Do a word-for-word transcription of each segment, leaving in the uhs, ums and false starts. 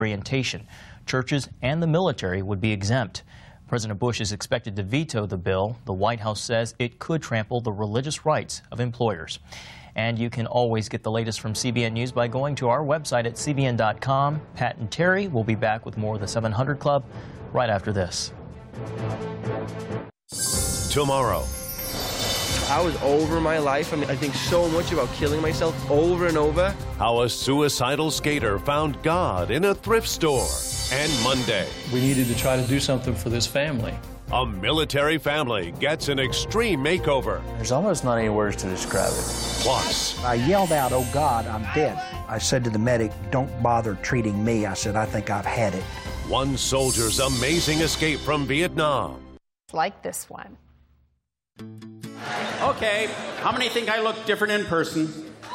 orientation. Churches and the military would be exempt. President Bush is expected to veto the bill. The White House says it could trample the religious rights of employers. And you can always get the latest from C B N News by going to our website at C B N dot com. Pat and Terry will be back with more of the seven hundred Club right after this. Tomorrow. I was over my life. I mean, I think so much about killing myself over and over. How a suicidal skater found God in a thrift store. And Monday. We needed to try to do something for this family. A military family gets an extreme makeover. There's almost not any words to describe it. Plus. I yelled out, "Oh God, I'm dead." I said to the medic, "Don't bother treating me." I said, "I think I've had it." One soldier's amazing escape from Vietnam. Like this one. Okay, how many think I look different in person?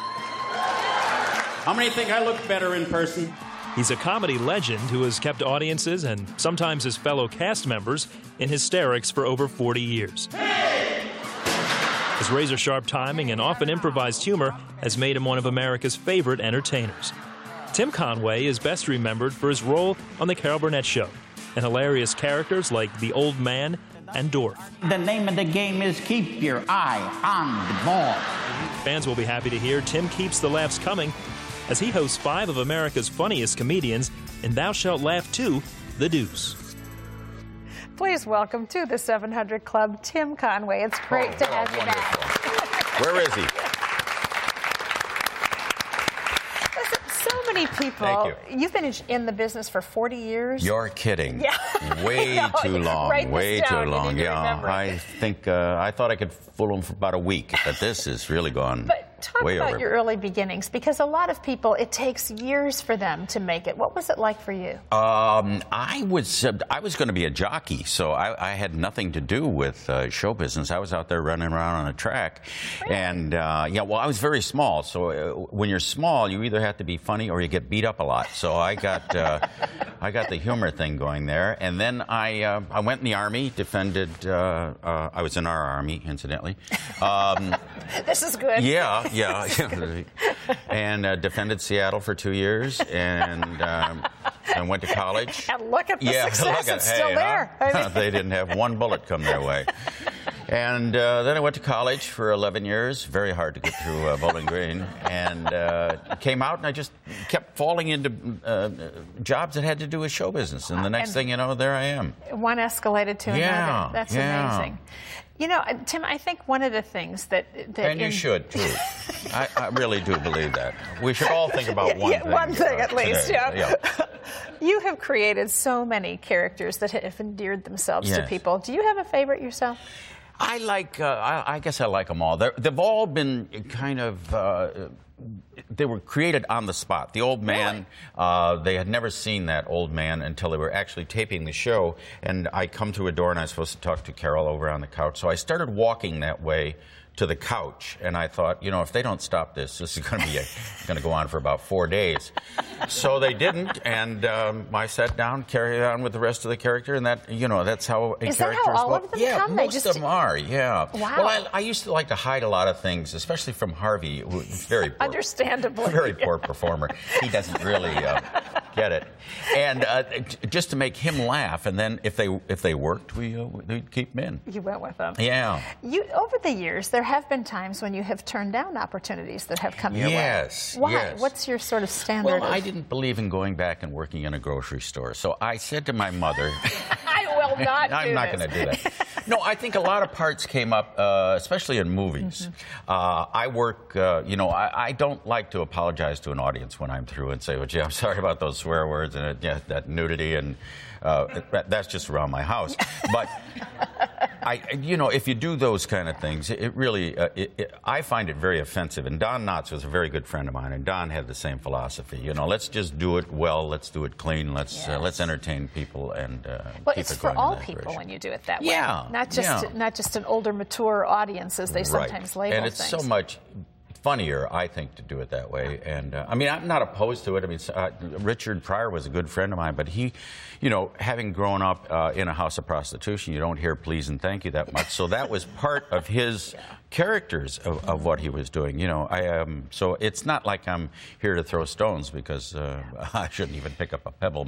How many think I look better in person? He's a comedy legend who has kept audiences and sometimes his fellow cast members in hysterics for over forty years. His razor-sharp timing and often improvised humor has made him one of America's favorite entertainers. Tim Conway is best remembered for his role on The Carol Burnett Show and hilarious characters like the Old Man and Dorf. The name of the game is keep your eye on the ball. Fans will be happy to hear Tim keeps the laughs coming as he hosts five of America's funniest comedians in Thou Shalt Laugh Too, The Deuce. Please welcome to the seven hundred Club, Tim Conway. It's great oh, to have oh, you back. Where is he? Listen, so many people. Thank you. You've been in the business for forty years. You're kidding. Yeah. Way no, too long. Way down. too long. Yeah. I think uh, I thought I could fool him for about a week, but this is really gone. But talk way about over. your early beginnings, because a lot of people, it takes years for them to make it. What was it like for you? Um, I was uh, I was going to be a jockey, so I, I had nothing to do with uh, show business. I was out there running around on a track, really? and uh, yeah, well, I was very small. So uh, when you're small, you either have to be funny or you get beat up a lot. So I got uh, I got the humor thing going there, and then I uh, I went in the Army, defended. Uh, uh, I was in our Army, incidentally. Um, this is good. Yeah. Yeah, and uh, defended Seattle for two years, and um, and went to college. And look at the yeah, success; look at, it's hey, still there. Huh? They didn't have one bullet come their way. And uh, then I went to college for eleven years. Very hard to get through uh, Bowling Green, and uh, came out, and I just kept falling into uh, jobs that had to do with show business. And the next and thing you know, there I am. One escalated to yeah, another. That's yeah. amazing. You know, Tim, I think one of the things that... that and you in... should, too. I, I really do believe that. We should all think about one yeah, thing. One thing, uh, at least, today. yeah. yeah. You have created so many characters that have endeared themselves yes. to people. Do you have a favorite yourself? I like, uh, I, I guess I like them all. They're, they've all been kind of... Uh, they were created on the spot. The Old Man, really? uh, they had never seen that Old Man until they were actually taping the show. And I come through a door, and I was supposed to talk to Carol over on the couch. So I started walking that way to the couch, and I thought, you know, if they don't stop this, this is going to be going to go on for about four days. So they didn't, and um, I sat down, carried on with the rest of the character, and that, you know, that's how a is character that how all is. of them yeah, come? most they just... of them are. Yeah. Wow. Well, I, I used to like to hide a lot of things, especially from Harvey, who is very poor, understandably very poor performer. He doesn't really uh, get it, and uh, just to make him laugh, and then if they if they worked, we uh, we'd keep them in. You went with them. Yeah. You over the years, there have been times when you have turned down opportunities that have come your yes, way. Why? Yes. What's your sort of standard? Well, of... I didn't believe in going back and working in a grocery store, so I said to my mother, I will not. I'm do not going to do that. No, I think a lot of parts came up, uh, especially in movies. Mm-hmm. uh, I work, uh, you know, I, I don't like to apologize to an audience when I'm through and say, well, gee, I'm sorry about those swear words and uh, yeah, that nudity, and uh, that, that's just around my house. But I, you know, if you do those kind of things, it, it really, uh, it, it, I find it very offensive. And Don Knotts was a very good friend of mine, and Don had the same philosophy. You know, let's just do it well, let's do it clean, let's yes. uh, let's entertain people, and uh, well, keep it's it for going all in that people direction. when you do it that way. Yeah, not just yeah. not just an older, mature audience, as they right. sometimes label And it's things. so much funnier, I think, to do it that way. And uh, I mean, I'm not opposed to it. I mean, uh, Richard Pryor was a good friend of mine, but he, you know, having grown up uh, in a house of prostitution, you don't hear please and thank you that much. So that was part of his characters of, of what he was doing. You know, I um, so it's not like I'm here to throw stones, because uh, I shouldn't even pick up a pebble